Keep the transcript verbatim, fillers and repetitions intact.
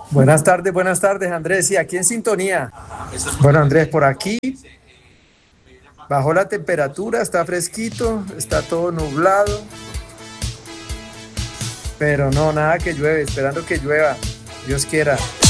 Buenas tardes, buenas tardes, Andrés. Y aquí en sintonía. Bueno, Andrés, por aquí bajó la temperatura, está fresquito, está todo nublado, pero no, nada que llueve, esperando que llueva, Dios quiera.